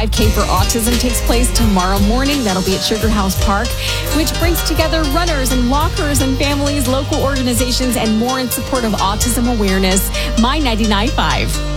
5K for Autism takes place tomorrow morning. That'll be at Sugar House Park, which brings together runners and walkers and families, local organizations, and more in support of autism awareness. My 99.5.